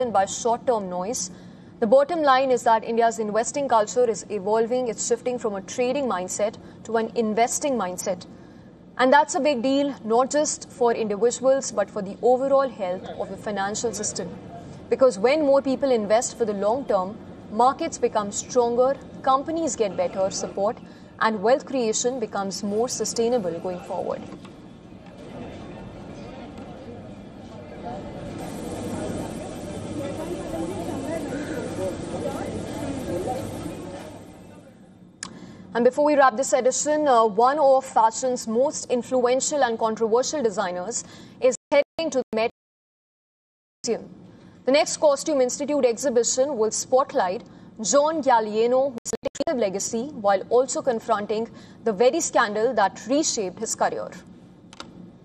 by short-term noise. The bottom line is that India's investing culture is evolving. It's shifting from a trading mindset to an investing mindset. And that's a big deal, not just for individuals, but for the overall health of the financial system. Because when more people invest for the long term, markets become stronger, companies get better support, and wealth creation becomes more sustainable going forward. And before we wrap this edition, one of fashion's most influential and controversial designers is heading to the Met Museum. The next Costume Institute exhibition will spotlight John Galliano, whose legacy, while also confronting the very scandal that reshaped his career.